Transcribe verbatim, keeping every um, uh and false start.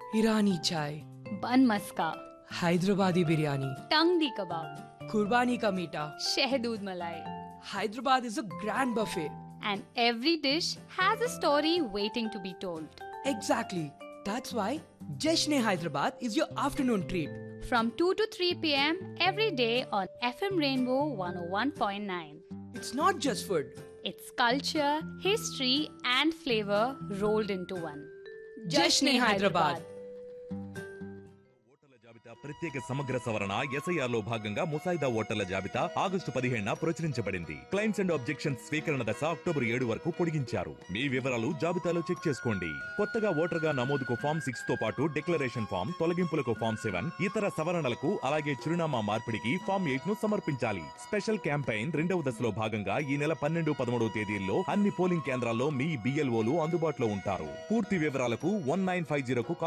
ईरानी चाय, बन मस्का, हैदराबादी बिरयानी, टंगडी कबाब, कुर्बानी का मीठा. शहदूद मलाई. Hyderabad is a grand buffet. And every dish has a story waiting to be told. Exactly. That's why Jashn-e-Hyderabad is your afternoon treat. From two to three p.m. every day on F M Rainbow one oh one point nine. It's not just food. It's culture, history and flavor rolled into one. Jashn-e-Hyderabad. ప్రత్యేక సమగ్ర సవరణ SIR లో భాగంగా ముసాయిదా ఓటర్ల జాబితా August పదిహేడున ప్రచురించబడింది. క్లైమ్స్ అండ్ ఆబ్జెక్షన్స్ స్వీకరణ దశ అక్టోబర్ ఏడు వరకు పొడిగించారు. మీ వివరాలు జాబితాలో చెక్ చేసుకోండి. కొత్తగా ఓటర్ గా నమోదుకు ఫామ్ సిక్స్ తో పాటు డిక్లరేషన్ ఫామ్, తొలగింపులకు ఫామ్ సెవెన్, ఇతర సవరణలకు అలాగే చిరునామా మార్పిడికి ఫామ్ ఎయిట్ ను సమర్పించాలి. స్పెషల్ క్యాంపెయిన్ రెండవ దశలో భాగంగా ఈ నెల పన్నెండు పదమూడవ తేదీల్లో అన్ని పోలింగ్ కేంద్రాల్లో మీ బిఎల్ఓలు అందుబాటులో ఉంటారు. పూర్తి వివరాలకు వన్ నైన్ ఫైవ్ జీరోకు